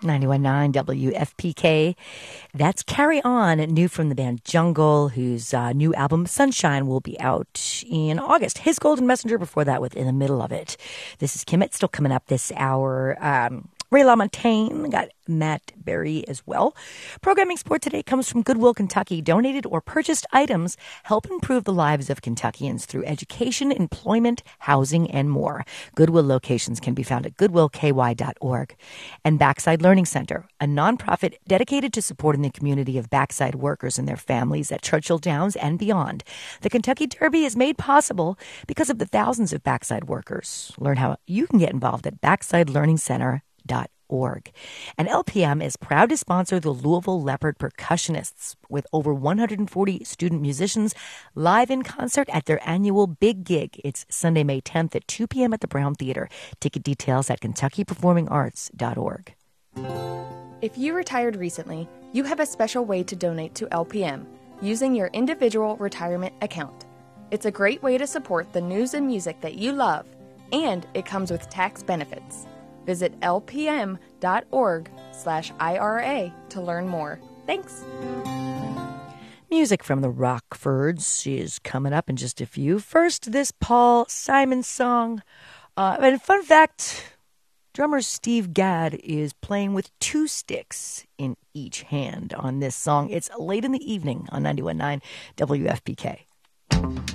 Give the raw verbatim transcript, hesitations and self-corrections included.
ninety-one point nine W F P K. That's Carry On, new from the band Jungle, whose uh, new album Sunshine will be out in August. His Golden Messenger before that with In the Middle of It. This is Kim. It's still coming up this hour. Um, Ray LaMontagne, got Matt Berry as well. Programming support today comes from Goodwill Kentucky. Donated or purchased items help improve the lives of Kentuckians through education, employment, housing, and more. Goodwill locations can be found at goodwill k y dot org. And Backside Learning Center, a nonprofit dedicated to supporting the community of backside workers and their families at Churchill Downs and beyond. The Kentucky Derby is made possible because of the thousands of backside workers. Learn how you can get involved at backside learning center dot org. And L P M is proud to sponsor the Louisville Leopard Percussionists with over one hundred forty student musicians live in concert at their annual Big Gig. It's Sunday, May tenth at two p.m. at the Brown Theater. Ticket details at kentucky performing arts dot org. If you retired recently, you have a special way to donate to L P M using your individual retirement account. It's a great way to support the news and music that you love, and it comes with tax benefits. Visit lpm.org slash IRA to learn more. Thanks. Music from the Rockfords is coming up in just a few. First, this Paul Simon song. Uh, and fun fact, drummer Steve Gadd is playing with two sticks in each hand on this song. It's late in the evening on ninety-one point nine W F P K.